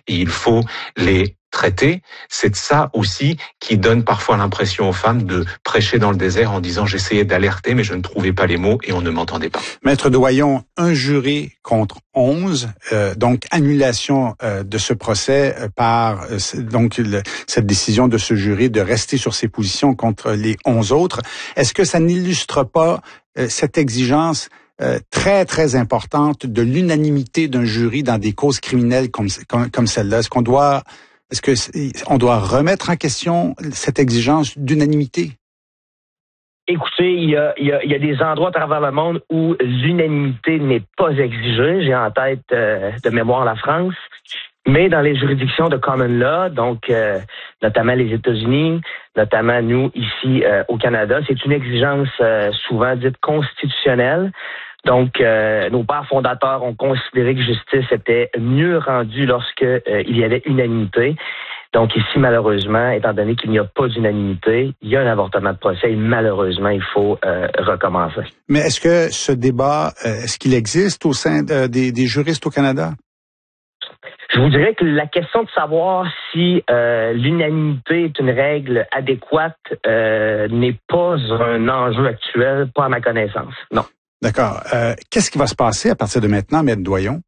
et il faut les traiter. C'est ça aussi qui donne parfois l'impression aux femmes de prêcher dans le désert en disant j'essayais d'alerter mais je ne trouvais pas les mots et on ne m'entendait pas. Maître Doyon, un jury contre 11, donc annulation de ce procès par cette décision de ce jury de rester sur ses positions contre les 11 autres. Est-ce que ça n'illustre pas cette exigence très, très importante de l'unanimité d'un jury dans des causes criminelles comme celle-là? Est-ce qu'on doit remettre en question cette exigence d'unanimité? Écoutez, il y a des endroits à travers le monde où l'unanimité n'est pas exigée. J'ai en tête de mémoire la France. Mais dans les juridictions de common law, donc notamment les États-Unis, notamment nous ici au Canada, c'est une exigence souvent dite constitutionnelle. Donc, nos pères fondateurs ont considéré que justice était mieux rendue lorsque il y avait unanimité. Donc ici, malheureusement, étant donné qu'il n'y a pas d'unanimité, il y a un avortement de procès et malheureusement, il faut recommencer. Mais est-ce que ce débat, est-ce qu'il existe au sein des juristes au Canada? Je vous dirais que la question de savoir si l'unanimité est une règle adéquate n'est pas un enjeu actuel, pas à ma connaissance, non. D'accord. Qu'est-ce qui va se passer à partir de maintenant, Maître Doyon?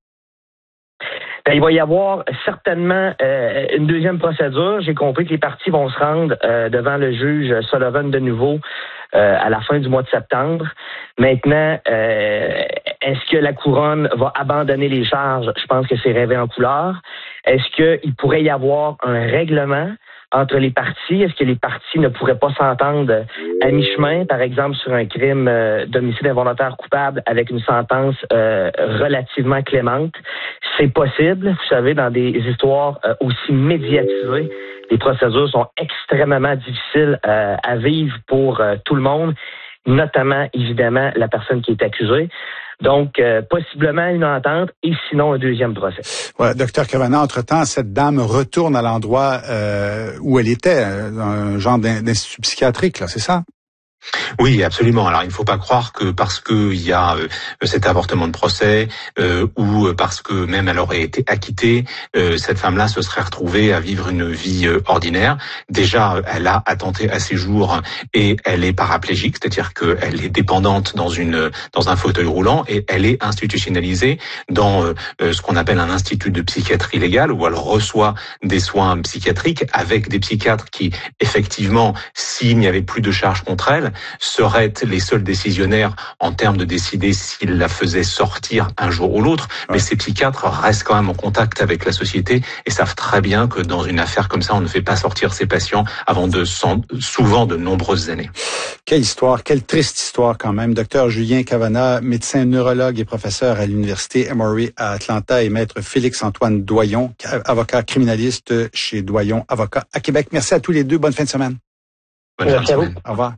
Il va y avoir certainement une deuxième procédure. J'ai compris que les parties vont se rendre devant le juge Sullivan de nouveau à la fin du mois de septembre. Maintenant, est-ce que la couronne va abandonner les charges? Je pense que c'est rêvé en couleur. Est-ce qu'il pourrait y avoir un règlement entre les parties? Est-ce que les parties ne pourraient pas s'entendre à mi-chemin, par exemple, sur un crime d'homicide involontaire coupable avec une sentence relativement clémente? C'est possible. Vous savez, dans des histoires aussi médiatisées, les procédures sont extrêmement difficiles à vivre pour tout le monde, notamment, évidemment, la personne qui est accusée. Donc, possiblement une entente et sinon un deuxième procès. Ouais, Dr Kavanagh, entre-temps, cette dame retourne à l'endroit où elle était, un genre d'institut psychiatrique, là, c'est ça? Oui, absolument. Alors, il ne faut pas croire que parce qu'il y a cet avortement de procès ou parce que même elle aurait été acquittée, cette femme-là se serait retrouvée à vivre une vie ordinaire. Déjà, elle a attenté à ses jours et elle est paraplégique, c'est-à-dire qu'elle est dépendante dans un fauteuil roulant et elle est institutionnalisée dans ce qu'on appelle un institut de psychiatrie légale où elle reçoit des soins psychiatriques avec des psychiatres qui, effectivement, s'il n'y avait plus de charges contre elle, seraient les seuls décisionnaires en termes de décider s'ils la faisaient sortir un jour ou l'autre. Ouais. Mais ces psychiatres restent quand même en contact avec la société et savent très bien que dans une affaire comme ça, on ne fait pas sortir ses patients avant souvent de nombreuses années. Quelle histoire, quelle triste histoire quand même. Docteur Julien Kavanagh, médecin neurologue et professeur à l'Université Emory à Atlanta et maître Félix-Antoine Doyon, avocat criminaliste chez Doyon Avocat à Québec. Merci à tous les deux. Bonne fin de semaine. Bonne fin de semaine. Au revoir.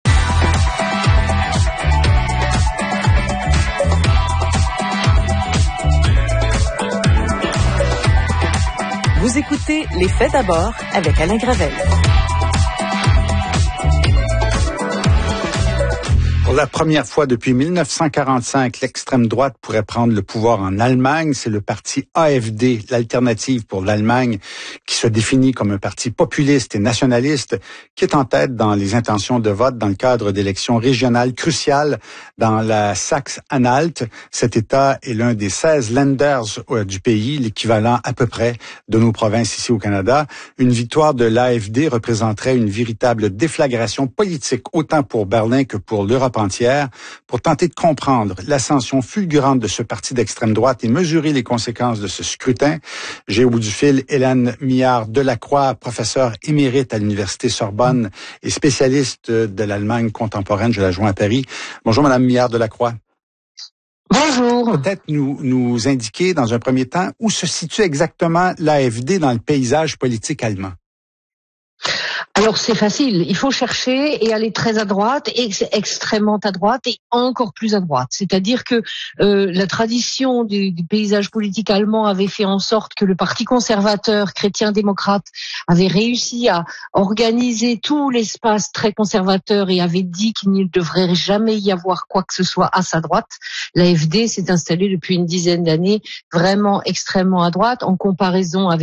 Vous écoutez Les Faits d'abord avec Alain Gravel. Pour la première fois depuis 1945, l'extrême droite pourrait prendre le pouvoir en Allemagne. C'est le parti AfD, l'Alternative pour l'Allemagne, qui se définit comme un parti populiste et nationaliste, qui est en tête dans les intentions de vote dans le cadre d'élections régionales cruciales dans la Saxe-Anhalt. Cet État est l'un des 16 Länders du pays, l'équivalent à peu près de nos provinces ici au Canada. Une victoire de l'AfD représenterait une véritable déflagration politique, autant pour Berlin que pour l'Europe entière, pour tenter de comprendre l'ascension fulgurante de ce parti d'extrême droite et mesurer les conséquences de ce scrutin. J'ai au bout du fil Hélène Millard-Delacroix, professeure émérite à l'Université Sorbonne et spécialiste de l'Allemagne contemporaine. Je la joins à Paris. Bonjour, Madame Millard-Delacroix. Bonjour. Peut-être nous indiquer dans un premier temps où se situe exactement l'AfD dans le paysage politique allemand. Alors c'est facile, il faut chercher et aller très à droite, et extrêmement à droite et encore plus à droite. C'est-à-dire que la tradition du paysage politique allemand avait fait en sorte que le parti conservateur chrétien-démocrate avait réussi à organiser tout l'espace très conservateur et avait dit qu'il ne devrait jamais y avoir quoi que ce soit à sa droite. L'AfD s'est installée depuis une dizaine d'années vraiment extrêmement à droite en comparaison avec